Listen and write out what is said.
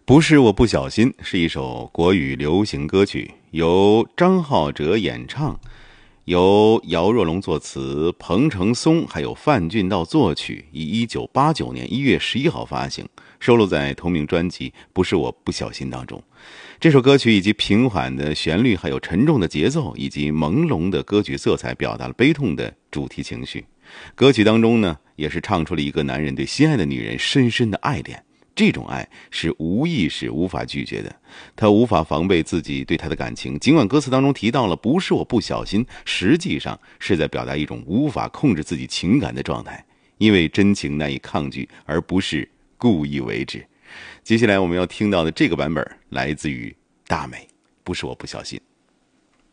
不是我不小心是一首国语流行歌曲，由张浩哲演唱，由姚若龙作词，彭程松还有范俊道作曲，于1989年1月11号发行，收录在同名专辑《不是我不小心》当中。这首歌曲以及平缓的旋律，还有沉重的节奏，以及朦胧的歌曲色彩，表达了悲痛的主题情绪。歌曲当中呢，也是唱出了一个男人对心爱的女人深深的爱恋。这种爱是无意识无法拒绝的，他无法防备自己对他的感情，尽管歌词当中提到了不是我不小心，实际上是在表达一种无法控制自己情感的状态，因为真情难以抗拒，而不是故意为之。接下来我们要听到的这个版本来自于大美，不是我不小心。